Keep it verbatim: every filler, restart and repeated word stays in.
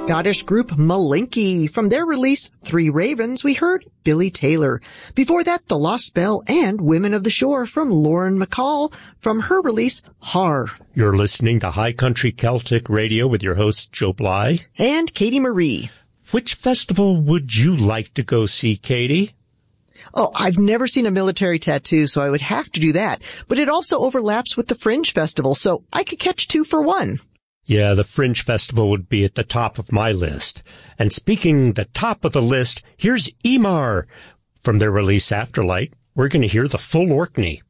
Scottish group Malinky. From their release, Three Ravens, we heard Billy Taylor. Before that, The Lost Bell and Women of the Shore from Lauren McCall. From her release, Har. You're listening to High Country Celtic Radio with your host, Joe Bly. And Katie Marie. Which festival would you like to go see, Katie? Oh, I've never seen a military tattoo, so I would have to do that. But it also overlaps with the Fringe Festival, so I could catch two for one. Yeah, the Fringe Festival would be at the top of my list. And speaking the top of the list, here's Emar. From their release Afterlight, we're going to hear the full Orkney.